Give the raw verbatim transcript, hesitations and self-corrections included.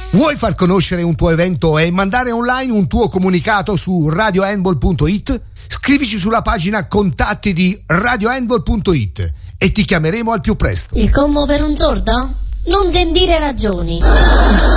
Vuoi far conoscere un tuo evento e mandare online un tuo comunicato su radio handball punto it? Scrivici sulla pagina contatti di radio handball punto it e ti chiameremo al più presto. Il commo per un sordo? Non den dire ragioni.